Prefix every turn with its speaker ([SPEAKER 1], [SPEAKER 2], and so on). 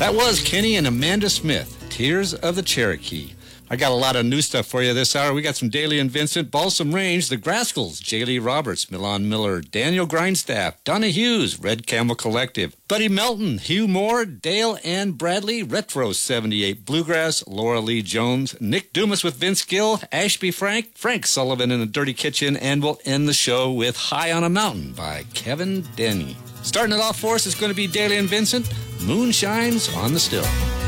[SPEAKER 1] That was Kenny and Amanda Smith, Tears of the Cherokee. I got a lot of new stuff for you this hour. We got some Daly and Vincent, Balsam Range, The Grascals, J. Lee Roberts, Milan Miller, Daniel Grindstaff, Donna Hughes, Red Camel Collective, Buddy Melton, Hugh Moore, Dale Ann Bradley, Retro 78 Bluegrass, Laura Lee Jones, Nick Dumas with Vince Gill, Ashby Frank, Frank Sullivan in the Dirty Kitchen, and we'll end the show with High on a Mountain by Kevin Denny. Starting it off for us is going to be Daly and Vincent, Moon Shines on the Still.